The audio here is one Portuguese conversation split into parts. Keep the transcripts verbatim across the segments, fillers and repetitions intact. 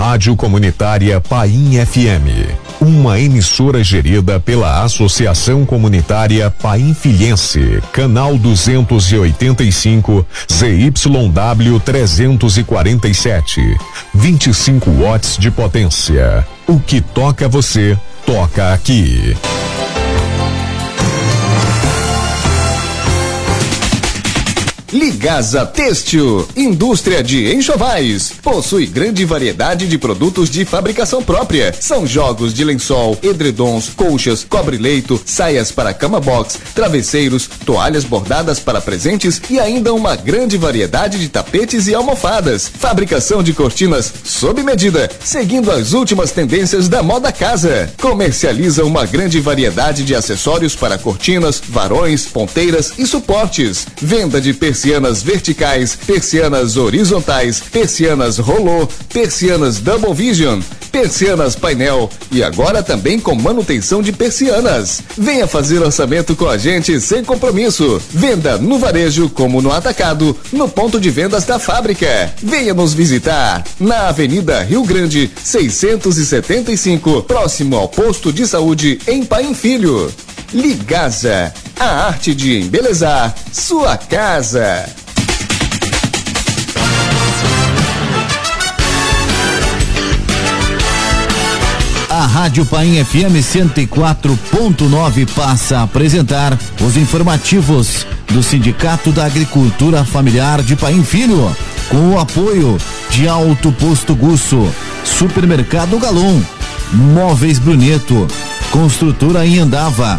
Rádio Comunitária Paim F M, uma emissora gerida pela Associação Comunitária Painfilhense, canal duzentos e oitenta e cinco, Z Y W trezentos e quarenta e sete, vinte e cinco watts de potência. O que toca você, toca aqui. Ligasa Têxtil, indústria de enxovais, possui grande variedade de produtos de fabricação própria. São jogos de lençol, edredons, colchas, cobre-leito, saias para cama box, travesseiros, toalhas bordadas para presentes e ainda uma grande variedade de tapetes e almofadas. Fabricação de cortinas sob medida, seguindo as últimas tendências da moda casa. Comercializa uma grande variedade de acessórios para cortinas, varões, ponteiras e suportes. Venda de persianas verticais, persianas horizontais, persianas rolô, persianas double vision, persianas painel e agora também com manutenção de persianas. Venha fazer orçamento com a gente sem compromisso. Venda no varejo como no atacado, no ponto de vendas da fábrica. Venha nos visitar na Avenida Rio Grande, seiscentos e setenta e cinco, próximo ao posto de saúde em Paim Filho. Ligasa, a arte de embelezar sua casa. A Rádio Paim F M cento e quatro ponto nove passa a apresentar os informativos do Sindicato da Agricultura Familiar de Paim Filho, com o apoio de Alto Posto Gusso, Supermercado Galon, Móveis Bruneto, Construtora Inhandava.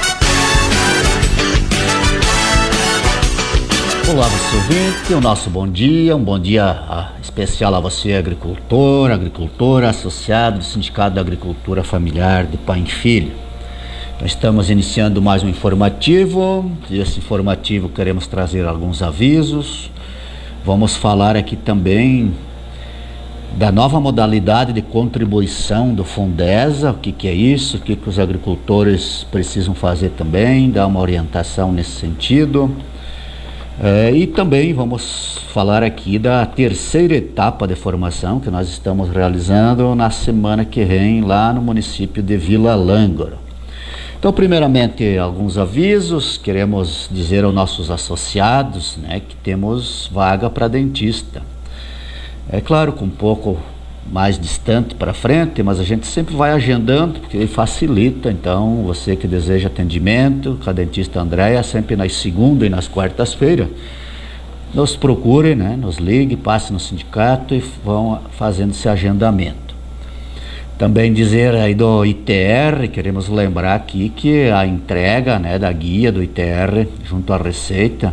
Olá, você ouvinte, o nosso bom dia, um bom dia especial a você, agricultor, agricultora, associado do Sindicato da Agricultura Familiar de Paim Filho. Nós estamos iniciando mais um informativo, e esse informativo queremos trazer alguns avisos. Vamos falar aqui também da nova modalidade de contribuição do Fundesa, o que que é isso, o que que os agricultores precisam fazer também, dar uma orientação nesse sentido. É, e também vamos falar aqui da terceira etapa de formação que nós estamos realizando na semana que vem lá no município de Vila Lângaro. Então, primeiramente, alguns avisos. Queremos dizer aos nossos associados, né, que temos vaga para dentista. É claro, com um pouco mais distante para frente, mas a gente sempre vai agendando, porque facilita. Então, você que deseja atendimento com a dentista Andréia, sempre nas segundas e nas quartas-feiras, nos procure, né? Nos ligue, passe no sindicato e vão fazendo esse agendamento. Também dizer aí do I T R, queremos lembrar aqui que a entrega, né, da guia do I T R junto à Receita,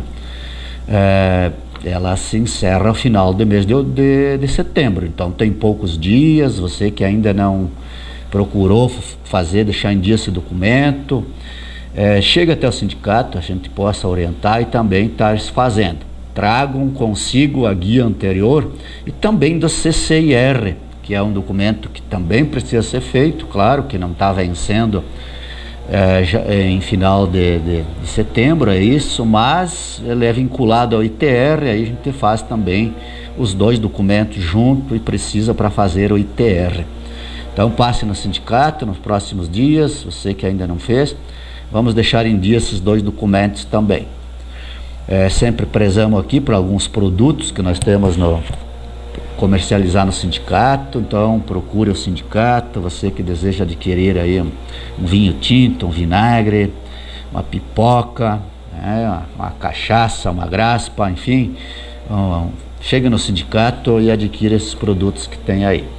é, ela se encerra ao final do mês de, de, de setembro. Então tem poucos dias. Você que ainda não procurou fazer, deixar em dia esse documento, é, chega até o sindicato, a gente possa orientar e também estar fazendo. Tragam consigo a guia anterior e também do C C I R, que é um documento que também precisa ser feito, claro que não está vencendo É, já, é, em final de, de, de setembro, é isso, mas ele é vinculado ao I T R, aí a gente faz também os dois documentos junto e precisa para fazer o I T R. Então passe no sindicato nos próximos dias, você que ainda não fez, vamos deixar em dia esses dois documentos também. É, sempre prezamos aqui para alguns produtos que nós temos no comercializar no sindicato, então procure o sindicato. Você que deseja adquirir aí um, um vinho tinto, um vinagre, uma pipoca, né, uma, uma cachaça, uma graspa, enfim, um, chegue no sindicato e adquira esses produtos que tem aí.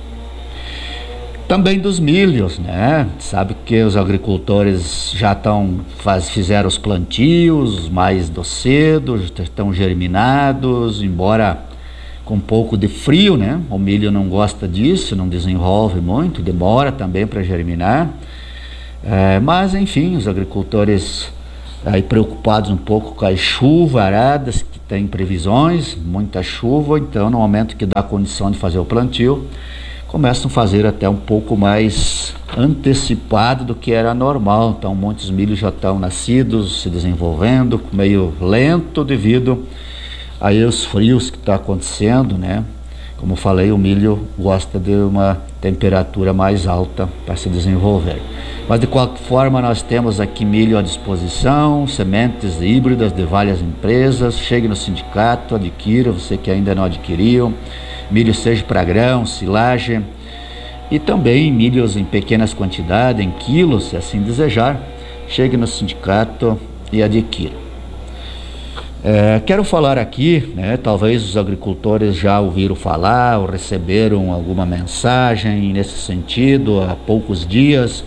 Também dos milhos, né? Sabe que os agricultores já estão faz, fizeram os plantios mais do cedo, estão germinados, embora com um pouco de frio, né? O milho não gosta disso, não desenvolve muito, demora também para germinar. É, mas, enfim, os agricultores aí preocupados um pouco com as chuvaradas, que tem previsões, muita chuva, então no momento que dá condição de fazer o plantio, começam a fazer até um pouco mais antecipado do que era normal. Então muitos milhos já estão nascidos, se desenvolvendo, meio lento devido aí os frios que está acontecendo, né? Como falei, o milho gosta de uma temperatura mais alta para se desenvolver. Mas de qualquer forma, nós temos aqui milho à disposição, sementes híbridas de várias empresas. Chegue no sindicato, adquira, você que ainda não adquiriu. Milho seja para grão, silagem, e também milhos em pequenas quantidades, em quilos, se assim desejar. Chegue no sindicato e adquira. É, quero falar aqui, né, talvez os agricultores já ouviram falar ou receberam alguma mensagem nesse sentido há poucos dias.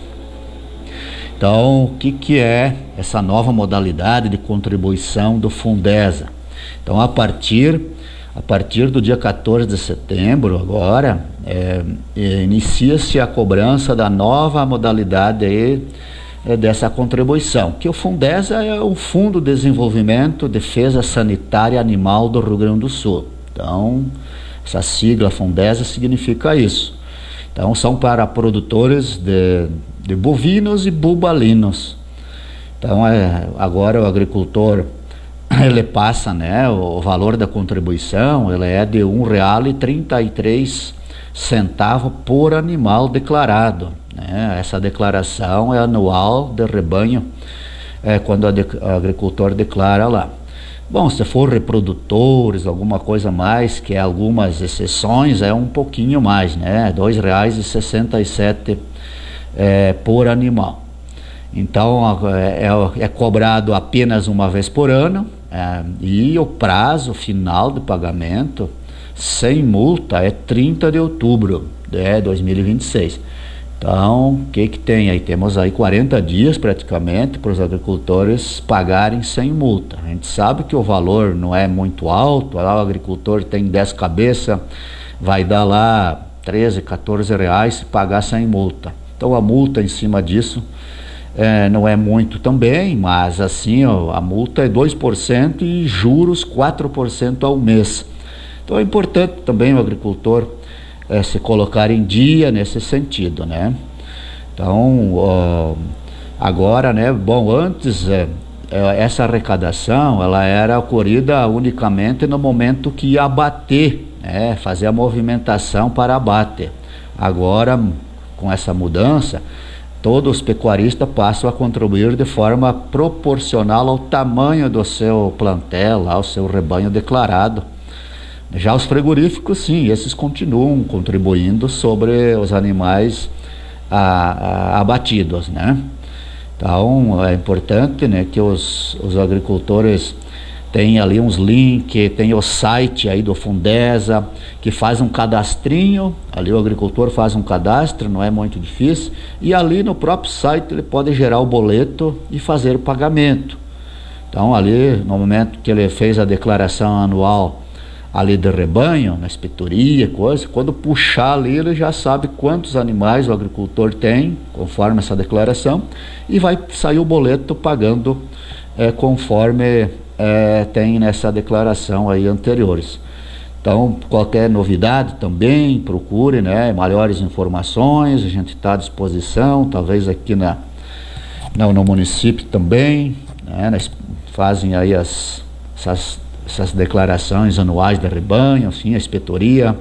Então, o que, que é essa nova modalidade de contribuição do Fundesa? Então, a partir, a partir do dia quatorze de setembro, agora, é, é, inicia-se a cobrança da nova modalidade aí, é, dessa contribuição, que o Fundesa é o Fundo de Desenvolvimento Defesa Sanitária Animal do Rio Grande do Sul. Então, essa sigla Fundesa significa isso. Então, são para produtores de, de bovinos e bubalinos. Então, é, agora o agricultor, ele passa, né, o valor da contribuição, ele é de um real e trinta e três centavos por animal declarado, né? Essa declaração é anual de rebanho, é, quando a de, o agricultor declara lá. Bom, se for reprodutores, alguma coisa mais, que é algumas exceções, é um pouquinho mais, né? dois reais e sessenta e sete centavos é, por animal. Então, é, é, é cobrado apenas uma vez por ano, é, e o prazo final de pagamento, sem multa, é trinta de outubro de dois mil e vinte e seis. Então, o que que tem aí? Temos aí quarenta dias praticamente para os agricultores pagarem sem multa. A gente sabe que o valor não é muito alto, lá o agricultor tem dez cabeças, vai dar lá treze, quatorze reais se pagar sem multa. Então a multa em cima disso é, não é muito também, mas assim, ó, a multa é dois por cento e juros quatro por cento ao mês. Então é importante também o agricultor É, se colocar em dia nesse sentido, né? Então, ó, agora, né? Bom, antes é, é, essa arrecadação, ela era ocorrida unicamente no momento que ia abater, né? Fazer a movimentação para abate. Agora, com essa mudança, todos os pecuaristas passam a contribuir de forma proporcional ao tamanho do seu plantel, ao seu rebanho declarado. Já os frigoríficos, sim, esses continuam contribuindo sobre os animais a, a, abatidos, né? Então, é importante, né, que os, os agricultores tenham ali uns links, tem o site aí do Fundesa, que faz um cadastrinho, ali o agricultor faz um cadastro, não é muito difícil, e ali no próprio site ele pode gerar o boleto e fazer o pagamento. Então, ali, no momento que ele fez a declaração anual ali de rebanho, na inspetoria, coisa, quando puxar ali ele já sabe quantos animais o agricultor tem, conforme essa declaração, e vai sair o boleto pagando é, conforme é, tem nessa declaração aí anteriores. Então, qualquer novidade também, procure, né, maiores informações, a gente está à disposição, talvez aqui na, no, no município também, né, fazem aí as, essas essas declarações anuais de rebanho, assim, a inspetoria,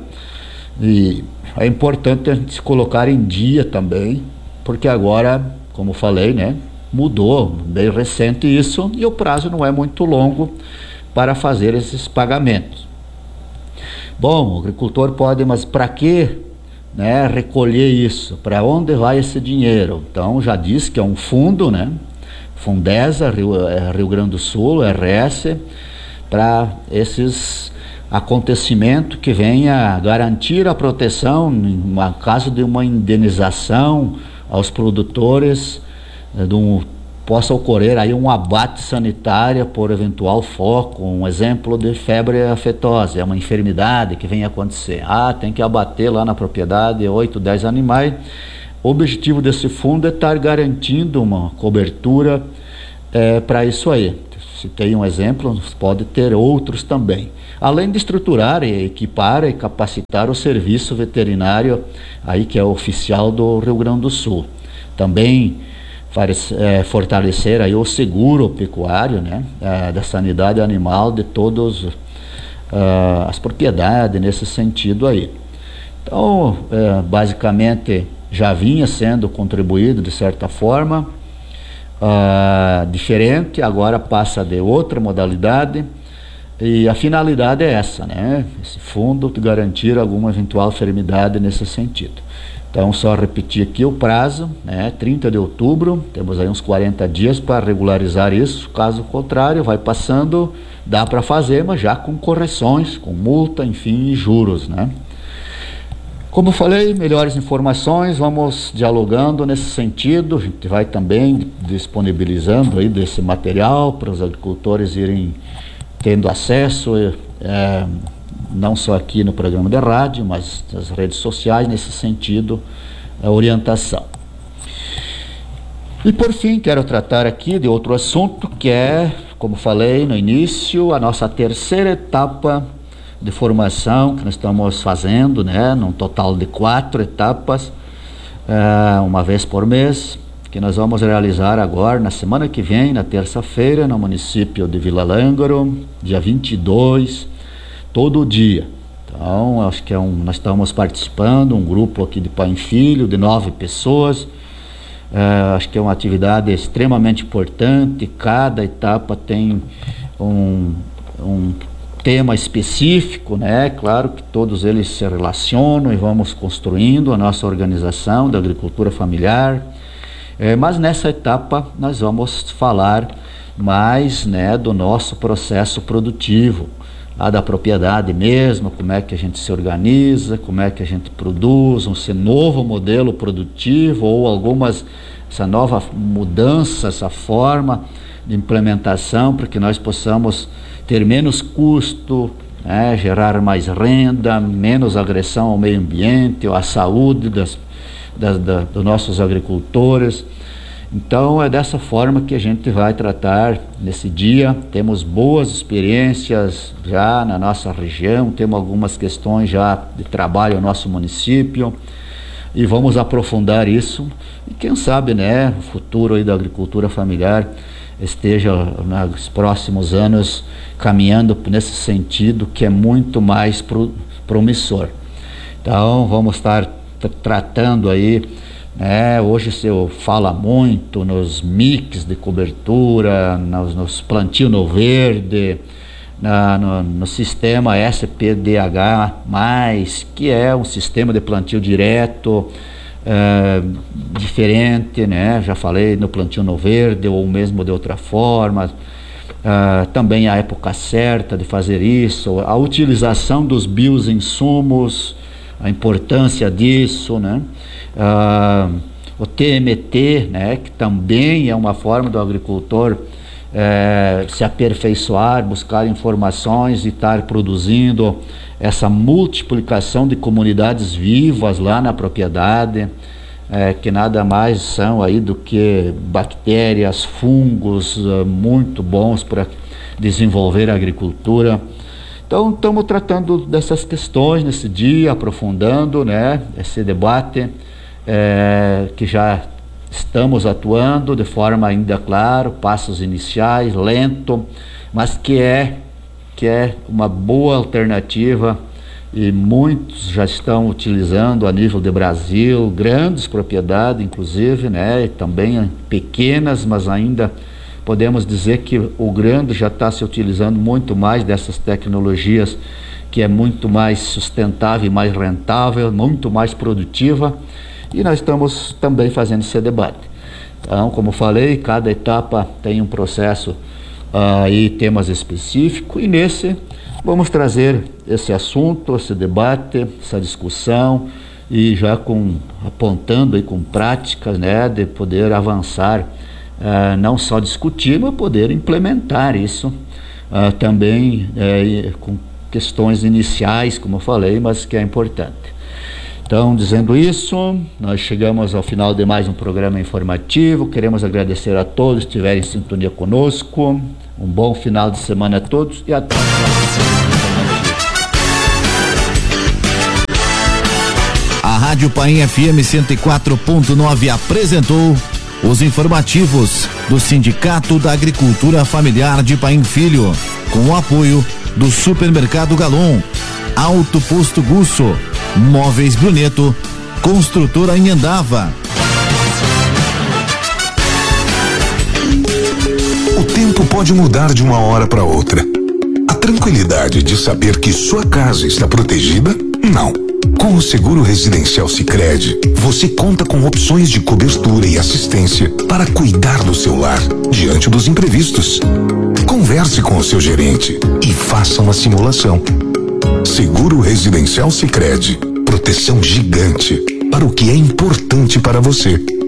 e é importante a gente se colocar em dia também, porque agora, como falei, né, mudou, bem recente isso, e o prazo não é muito longo para fazer esses pagamentos. Bom, o agricultor pode, mas para que, né, recolher isso? Para onde vai esse dinheiro? Então, já disse que é um fundo, né, Fundesa, Rio, Rio Grande do Sul, R S, para esses acontecimentos que venha garantir a proteção, em caso de uma indenização aos produtores, de um, possa ocorrer aí um abate sanitário por eventual foco, um exemplo de febre aftosa, é uma enfermidade que vem acontecer. Ah, tem que abater lá na propriedade oito, dez animais. O objetivo desse fundo é estar garantindo uma cobertura é, para isso aí. Se tem um exemplo, pode ter outros também. Além de estruturar, equipar e capacitar o serviço veterinário, aí que é oficial do Rio Grande do Sul. Também é, fortalecer aí o seguro pecuário, né, é, da sanidade animal de todos uh, as propriedades nesse sentido aí. Então, uh, basicamente, já vinha sendo contribuído de certa forma, uh, diferente, agora passa de outra modalidade, e a finalidade é essa, né? Esse fundo de garantir alguma eventual enfermidade nesse sentido. Então, só repetir aqui o prazo, né? trinta de outubro, temos aí uns quarenta dias para regularizar isso, caso contrário, vai passando, dá para fazer, mas já com correções, com multa, enfim, e juros, né? Como falei, melhores informações, vamos dialogando nesse sentido, a gente vai também disponibilizando aí desse material para os agricultores irem tendo acesso, é, não só aqui no programa de rádio, mas nas redes sociais, nesse sentido, a orientação. E por fim, quero tratar aqui de outro assunto, que é, como falei no início, a nossa terceira etapa de formação que nós estamos fazendo, né, num total de quatro etapas, é, uma vez por mês, que nós vamos realizar agora, na semana que vem, na terça-feira, no município de Vila Lângaro, dia vinte e dois, todo dia. Então, acho que é um, nós estamos participando, um grupo aqui de pai e filho, de nove pessoas, é, acho que é uma atividade extremamente importante, cada etapa tem um, um tema específico, né? Claro que todos eles se relacionam e vamos construindo a nossa organização da agricultura familiar, é, mas nessa etapa nós vamos falar mais, né, do nosso processo produtivo, lá da propriedade mesmo, como é que a gente se organiza, como é que a gente produz, um esse novo modelo produtivo ou algumas, essa nova mudança, essa forma de implementação para que nós possamos ter menos custo, né, gerar mais renda, menos agressão ao meio ambiente, ou à saúde das, das, da, dos nossos agricultores. Então é dessa forma que a gente vai tratar nesse dia. Temos boas experiências já na nossa região, temos algumas questões já de trabalho no nosso município e vamos aprofundar isso e quem sabe, né, o futuro aí da agricultura familiar esteja nos próximos anos caminhando nesse sentido que é muito mais pro, promissor. Então vamos estar tratando aí, né, hoje se fala muito nos mix de cobertura, nos, nos plantio no verde, na, no, no sistema S P D H mais, que é um sistema de plantio direto, É, diferente, né? Já falei no plantio no verde ou mesmo de outra forma, é, também a época certa de fazer isso, a utilização dos bioinsumos, a importância disso, né? É, o T M T, né? Que também é uma forma do agricultor é, se aperfeiçoar, buscar informações e estar produzindo essa multiplicação de comunidades vivas lá na propriedade, é, que nada mais são aí do que bactérias, fungos uh, muito bons para desenvolver a agricultura. Então estamos tratando dessas questões nesse dia, aprofundando, né, esse debate é, que já estamos atuando de forma ainda, claro, passos iniciais, lento, mas que é que é uma boa alternativa e muitos já estão utilizando a nível de Brasil, grandes propriedades inclusive, né, e também pequenas, mas ainda podemos dizer que o grande já está se utilizando muito mais dessas tecnologias, que é muito mais sustentável e mais rentável, muito mais produtiva, e nós estamos também fazendo esse debate. Então, como falei, cada etapa tem um processo aí, uh, temas específicos, e nesse vamos trazer esse assunto, esse debate, essa discussão, e já com apontando aí com práticas, né, de poder avançar, uh, não só discutir, mas poder implementar isso uh, também uh, com questões iniciais, como eu falei, mas que é importante. Então, dizendo isso, nós chegamos ao final de mais um programa informativo. Queremos agradecer a todos que estiverem em sintonia conosco. Um bom final de semana a todos e até a próxima. A Rádio Paim F M cento e quatro ponto nove apresentou os informativos do Sindicato da Agricultura Familiar de Paim Filho, com o apoio do Supermercado Galon, Alto Posto Gusso, Móveis Bruneto, Construtora Inhandava. O tempo pode mudar de uma hora para outra. A tranquilidade de saber que sua casa está protegida? Não. Com o Seguro Residencial Sicredi, você conta com opções de cobertura e assistência para cuidar do seu lar diante dos imprevistos. Converse com o seu gerente e faça uma simulação. Seguro Residencial Sicredi, proteção gigante para o que é importante para você.